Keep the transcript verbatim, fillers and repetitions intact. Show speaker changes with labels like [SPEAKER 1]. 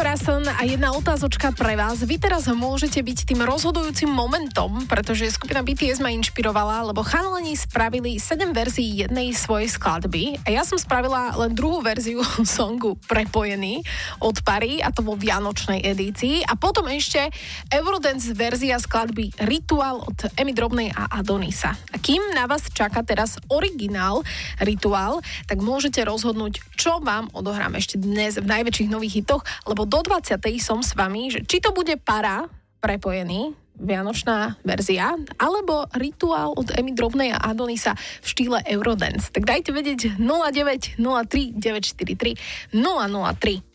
[SPEAKER 1] Rason a jedna otázočka pre vás. Vy teraz môžete byť tým rozhodujúcim momentom, pretože skupina bé té es ma inšpirovala, lebo chalani spravili sedem verzií jednej svojej skladby a ja som spravila len druhú verziu songu Prepojený od Pary a to vo vianočnej edícii a potom ešte Eurodance verzia skladby Rituál od Emy Drobnej a Adonisa. A kým na vás čaká teraz originál Rituál, tak môžete rozhodnúť, čo vám odohrám ešte dnes v najväčších nových hitoch, lebo do dvadsiatej som s vami, že či to bude Para, Prepojený, vianočná verzia, alebo Rituál od Emy Drobnej a Adonisa v štýle Eurodance. Tak dajte vedieť nula deväť nula tri deväť štyri tri nula nula tri.